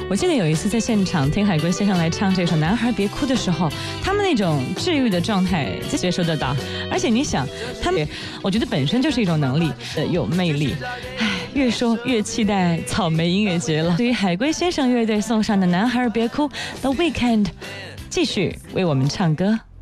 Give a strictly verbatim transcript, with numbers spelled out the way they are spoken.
我记得有一次在现场听海龟先生来唱这首《男孩别哭》的时候，他们那种治愈的状态接受得到，而且你想，他们我觉得本身就是一种能力，呃，有魅力。唉，越说越期待草莓音乐节了。对于海龟先生乐队送上的《男孩别哭》，The Weeknd 继续为我们唱歌。